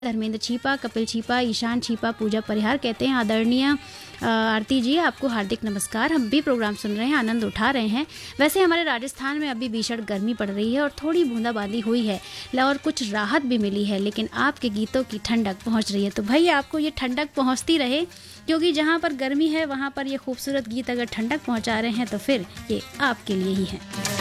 धर्मेंद्र छीपा, कपिल छीपा, ईशान छीपा, पूजा परिहार कहते हैं आदरणीय आरती जी, आपको हार्दिक नमस्कार। हम भी प्रोग्राम सुन रहे हैं, आनंद उठा रहे हैं। वैसे हमारे राजस्थान में अभी भीषण गर्मी पड़ रही है और थोड़ी बूंदाबांदी हुई है और कुछ राहत भी मिली है, लेकिन आपके गीतों की ठंडक पहुंच रही है। तो भाई आपको ये ठंडक पहुंचती रहे, क्योंकि जहां पर गर्मी है वहां पर ये खूबसूरत गीत अगर ठंडक पहुंचा रहे हैं तो फिर ये आपके लिए ही है।